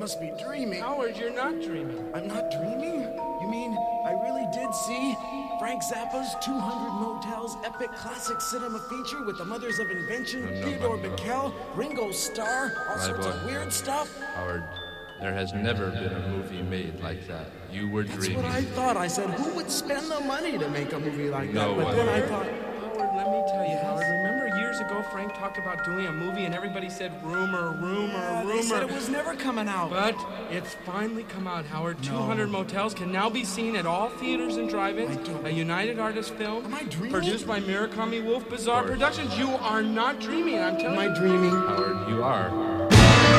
must be dreaming. Howard, you're not dreaming. I'm not dreaming? You mean I really did see Frank Zappa's 200 Motels epic classic cinema feature with the Mothers of Invention, Theodore Bickel, Ringo Starr, all sorts of weird stuff? Howard, there has never been a movie made like that. You were dreaming. That's what I thought. I said, who would spend the money to make a movie like No that? But one. then I thought... Howard, let me tell you, Howard. Remember years ago Frank talked about doing a movie and everybody said rumor. They said it was never coming out. But it's finally come out, Howard. 200 Motels can now be seen at all theaters and drive-ins. A United Artists film. Am I dreaming? Produced by Murakami Wolf Bizarre Productions. You are not dreaming, I'm telling you. Am I dreaming? Howard, you are.